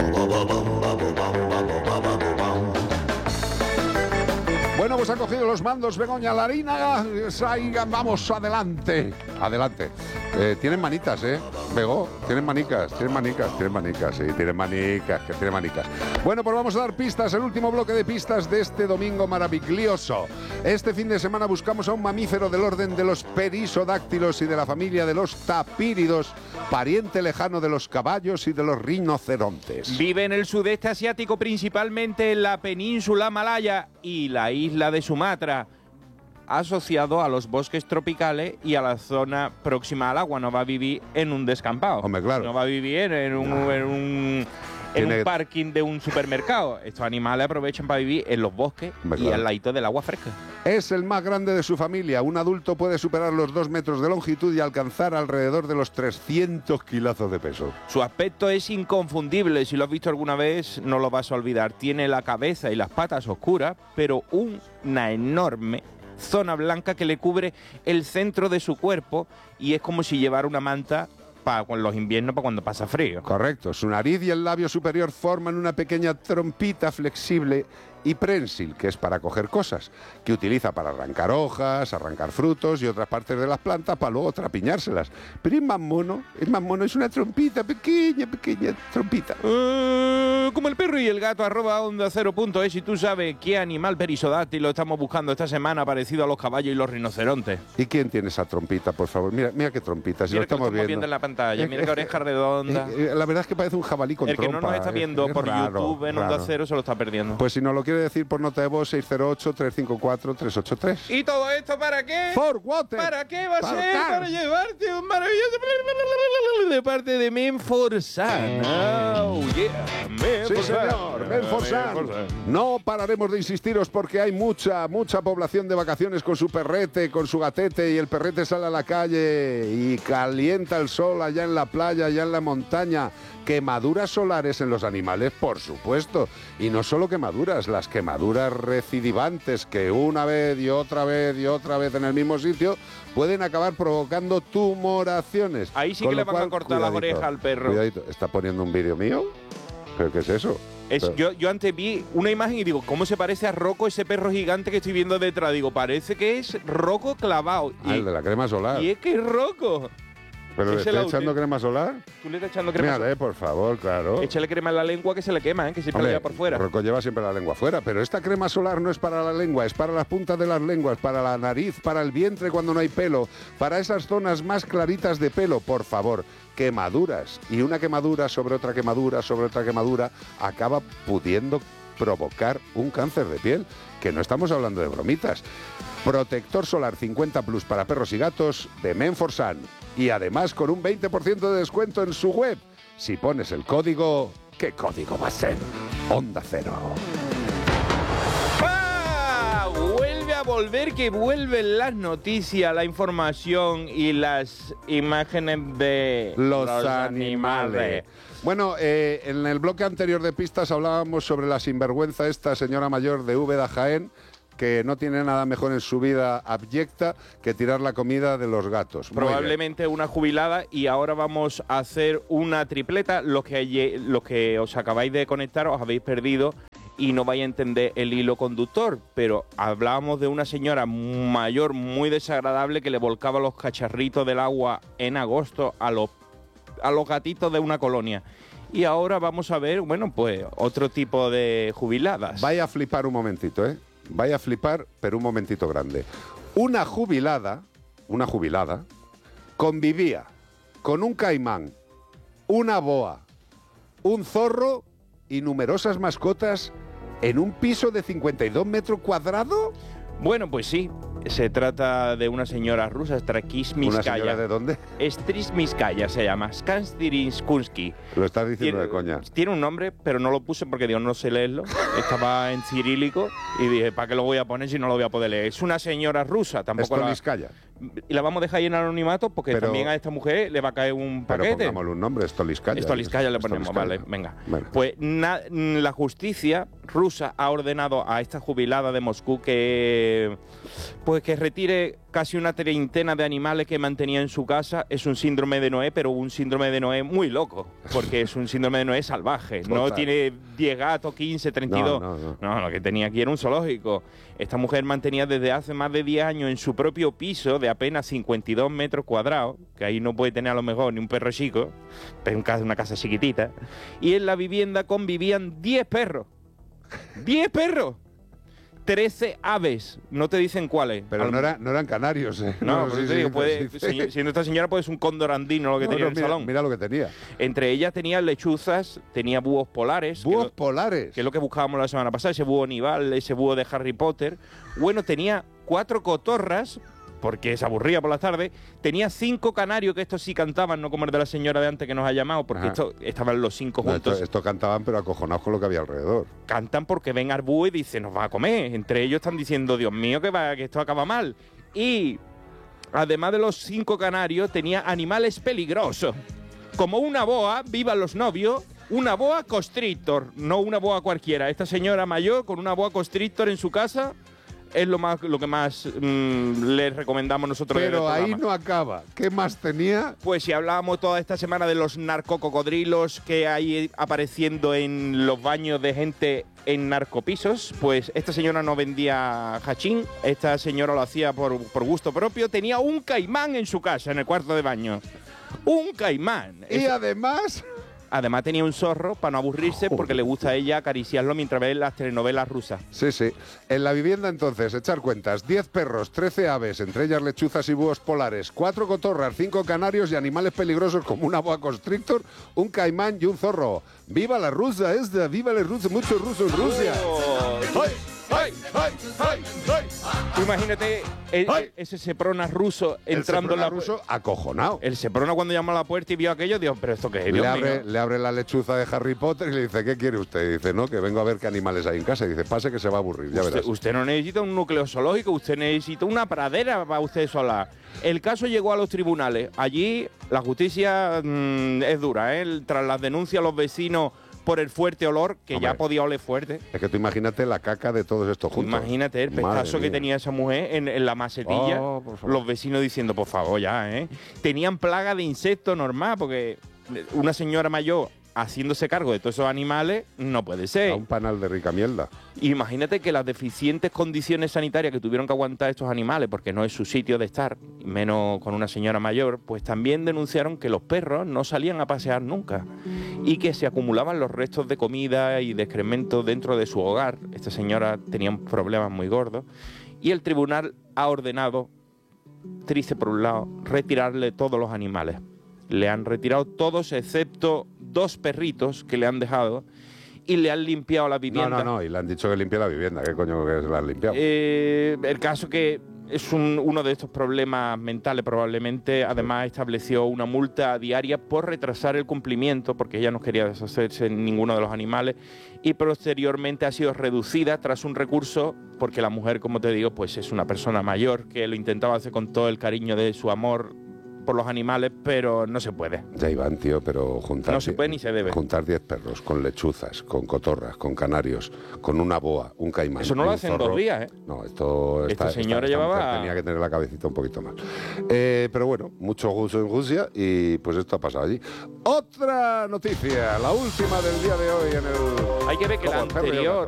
Bueno, pues ha cogido los mandos Begoña Larina. Vamos, adelante. Adelante. Tienen manitas, Bego, tienen manicas, sí, tienen manicas. Bueno, pues vamos a dar pistas, el último bloque de pistas de este domingo maravilloso. Este fin de semana buscamos a un mamífero del orden de los perisodáctilos y de la familia de los tapíridos, pariente lejano de los caballos y de los rinocerontes. Vive en el sudeste asiático, principalmente en la península malaya y la isla de Sumatra, asociado a los bosques tropicales y a la zona próxima al agua. No va a vivir en un descampado. Hombre, claro. No va a vivir en un parking de un supermercado. Estos animales aprovechan para vivir en los bosques y al ladito del agua fresca. Es el más grande de su familia. Un adulto puede superar los 2 metros de longitud y alcanzar alrededor de los 300 kilazos de peso. Su aspecto es inconfundible. Si lo has visto alguna vez, no lo vas a olvidar. Tiene la cabeza y las patas oscuras, pero una enorme zona blanca que le cubre el centro de su cuerpo y es como si llevara una manta para los inviernos, para cuando pasa frío. Correcto. Su nariz y el labio superior forman una pequeña trompita flexible y prensil, que es para coger cosas, que utiliza para arrancar hojas, arrancar frutos y otras partes de las plantas para luego trapiñárselas. Pero es más mono, es una trompita, pequeña trompita. Como el perro y el gato, @onda0.es, y tú sabes qué animal perisodáctilo estamos buscando esta semana parecido a los caballos y los rinocerontes. ¿Y quién tiene esa trompita, por favor? Mira qué trompita, si mira, lo estamos viendo en la pantalla, mira qué oreja redonda. La verdad es que parece un jabalí con trompa. El que no nos está viendo por raro, YouTube en Onda Cero se lo está perdiendo. Pues si nos lo quiere decir por nota de voz, 608-354-383. ¿Y todo esto para qué? For water. ¿Para qué va a ser? Para llevarte un maravilloso de parte de Menforsan. Oh, yeah. Sí, señor, Menforsan. No pararemos de insistiros porque hay mucha población de vacaciones con su perrete, con su gatete, y el perrete sale a la calle y calienta el sol allá en la playa, allá en la montaña. Quemaduras solares en los animales, por supuesto. Y no solo quemaduras, las quemaduras recidivantes que una vez y otra vez y otra vez en el mismo sitio pueden acabar provocando tumoraciones. Ahí sí que le van a cortar las orejas al perro. Cuidadito, ¿está poniendo un vídeo mío? ¿Pero qué es eso? Yo antes vi una imagen y digo, ¿cómo se parece a Rocco, ese perro gigante que estoy viendo detrás? Digo, parece que es Rocco clavado. El de la crema solar. Y es que es Rocco. ¿Pero le está echando crema solar? ¿Tú le estás echando crema solar? Mírale, por favor, claro. Échale crema en la lengua que se le quema, que siempre la lleva por fuera. Rocco lleva siempre la lengua fuera, pero esta crema solar no es para la lengua, es para las puntas de las lenguas, para la nariz, para el vientre cuando no hay pelo, para esas zonas más claritas de pelo, por favor. Quemaduras. Y una quemadura sobre otra quemadura sobre otra quemadura acaba pudiendo provocar un cáncer de piel, que no estamos hablando de bromitas. Protector solar 50 Plus para perros y gatos de Menforsan. Y además con un 20% de descuento en su web. Si pones el código... ¿Qué código va a ser? Onda Cero. Vuelve a volver, que vuelven las noticias, la información y las imágenes de los animales. Bueno, en el bloque anterior de pistas hablábamos sobre la sinvergüenza esta señora mayor de Úbeda, Jaén, que no tiene nada mejor en su vida abyecta que tirar la comida de los gatos. Probablemente una jubilada, y ahora vamos a hacer una tripleta. Los que os acabáis de conectar os habéis perdido y no vais a entender el hilo conductor, pero hablábamos de una señora mayor muy desagradable que le volcaba los cacharritos del agua en agosto a los gatitos de una colonia. Y ahora vamos a ver, bueno, pues otro tipo de jubiladas. Vaya a flipar un momentito, Vaya a flipar, pero un momentito grande. Una jubilada convivía con un caimán, una boa, un zorro y numerosas mascotas en un piso de 52 metros cuadrados. Bueno, pues sí, se trata de una señora rusa, Strakismiskaya. ¿Una señora de dónde? Strismiskaya se llama, Skanstirinskunsky. Lo estás diciendo de coña. Tiene un nombre, pero no lo puse porque digo, no sé leerlo. Estaba en cirílico y dije, ¿para qué lo voy a poner si no lo voy a poder leer? Es una señora rusa, tampoco Stoliskaya. Y la vamos a dejar ahí en anonimato porque también a esta mujer le va a caer un paquete. Pero pongámosle un nombre, Stoliskaya. Stoliskaya le ponemos, Stoliskaya. Vale, venga. Bueno. Pues la justicia rusa ha ordenado a esta jubilada de Moscú que retire casi una treintena de animales que mantenía en su casa. Es un síndrome de Noé, pero un síndrome de Noé muy loco, porque es un síndrome de Noé salvaje. No tiene 10 gatos, 15, 32. No, lo que tenía aquí era un zoológico. Esta mujer mantenía desde hace más de 10 años en su propio piso de apenas 52 metros cuadrados, que ahí no puede tener a lo mejor ni un perro chico, pero una casa chiquitita, y en la vivienda convivían 10 perros. ¡10 perros! 13 aves, no te dicen cuáles. Pero no eran canarios, ¿eh? No, por eso te digo, siendo esta señora, pues un cóndor andino lo que tenía en el salón. Mira lo que tenía. Entre ellas tenía lechuzas, tenía búhos polares. ¿Búhos polares? Que es lo que buscábamos la semana pasada, ese búho Nival, ese búho de Harry Potter. Bueno, tenía 4 cotorras, porque se aburría por las tardes. Tenía 5 canarios, que estos sí cantaban, no como el de la señora de antes que nos ha llamado, porque estaban los 5 juntos. Esto cantaban, pero acojonados con lo que había alrededor. Cantan porque ven al búho y dicen, nos va a comer. Entre ellos están diciendo, Dios mío, que esto acaba mal. Y además de los 5 canarios, tenía animales peligrosos, como una boa, vivan los novios, una boa constrictor, no una boa cualquiera. Esta señora mayor con una boa constrictor en su casa es lo que más les recomendamos nosotros. Pero ahí no acaba. ¿Qué más tenía? Pues si hablábamos toda esta semana de los narcococodrilos que hay apareciendo en los baños de gente en narcopisos, pues esta señora no vendía hachín, esta señora lo hacía por gusto propio. Tenía un caimán en su casa, en el cuarto de baño. ¡Un caimán! Y además... Además tenía un zorro para no aburrirse, porque le gusta a ella acariciarlo mientras ve las telenovelas rusas. Sí, sí. En la vivienda entonces, echar cuentas, 10 perros, 13 aves, entre ellas lechuzas y búhos polares, 4 cotorras, 5 canarios y animales peligrosos como una boa constrictor, un caimán y un zorro. ¡Viva la rusa esta! ¡Viva la rusa! ¡Muchos rusos en Rusia! ¡Ay! ¡Ay! ¡Ay! ¡Ay! ¡Ay! Imagínate ese Seprona ruso entrando en la ruso acojonado. El Seprona cuando llamó a la puerta y vio aquello, dijo, ¿pero esto qué es? Le abre la lechuza de Harry Potter y le dice, ¿qué quiere usted? Y dice, no, que vengo a ver qué animales hay en casa. Y dice, pase que se va a aburrir, ya verás. Usted no necesita un núcleo zoológico, usted necesita una pradera para usted sola. El caso llegó a los tribunales. Allí la justicia es dura, ¿eh? Tras las denuncias a los vecinos por el fuerte olor, que hombre, ya podía oler fuerte. Es que tú imagínate la caca de todos estos juntos. Imagínate el pedazo que tenía esa mujer en la macetilla. Los vecinos diciendo, por favor, ya, ¿eh? Tenían plaga de insectos normal, porque una señora mayor haciéndose cargo de todos esos animales no puede ser. A un panal de rica mierda. Imagínate que las deficientes condiciones sanitarias que tuvieron que aguantar estos animales, porque no es su sitio de estar, menos con una señora mayor, pues también denunciaron que los perros no salían a pasear nunca y que se acumulaban los restos de comida y de excrementos dentro de su hogar. Esta señora tenía un problema muy gordo y el tribunal ha ordenado, triste por un lado, retirarle todos los animales. Le han retirado todos excepto 2 perritos que le han dejado y le han limpiado la vivienda. No, y le han dicho que limpie la vivienda. ¿Qué coño que se la han limpiado? El caso que es uno de estos problemas mentales probablemente. Además estableció una multa diaria por retrasar el cumplimiento, porque ella no quería deshacerse de ninguno de los animales, y posteriormente ha sido reducida tras un recurso, porque la mujer, como te digo, pues es una persona mayor que lo intentaba hacer con todo el cariño de su amor por los animales, pero no se puede. Ya Iván, tío, pero juntar... No se puede ni se debe. Juntar 10 perros con lechuzas, con cotorras, con canarios, con una boa, un caimán. Eso no lo hacen 2 días, ¿eh? No, esto... Esta señora llevaba... Tenía que tener la cabecita un poquito mal. Pero bueno, mucho gusto en Rusia y pues esto ha pasado allí. Otra noticia, la última del día de hoy en el... Hay que ver que la anterior